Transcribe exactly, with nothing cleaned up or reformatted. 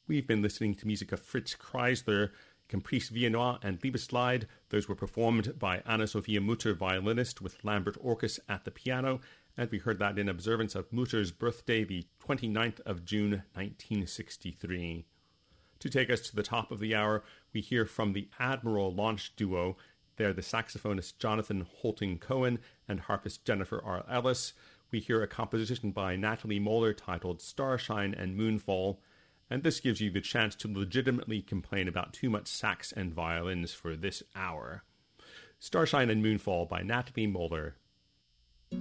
We've been listening to music of Fritz Kreisler, Caprice Viennois and Liebeslied. Those were performed by Anna-Sophia Mutter, violinist, with Lambert Orkus at the piano, and we heard that in observance of Mutter's birthday, the twenty-ninth of June, nineteen sixty-three. To take us to the top of the hour, we hear from the Admiral Launch Duo. They're the saxophonist Jonathan Holting-Cohen and harpist Jennifer R. Ellis. We hear a composition by Natalie Moeller titled Starshine and Moonfall, and this gives you the chance to legitimately complain about too much sax and violins for this hour. Starshine and Moonfall by Natalie Moeller.